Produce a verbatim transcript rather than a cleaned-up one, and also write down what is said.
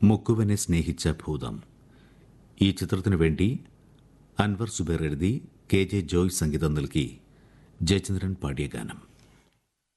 മുക്കുവനെ സ്നേഹിച്ച ഭൂതം. ഈ ചിത്രത്തിനു വേണ്ടി അൻവർ സുബേർ എഴുതി കെ ജെ ജോയ് സംഗീതം നൽകി ജയചന്ദ്രൻ പാടിയ ഗാനം.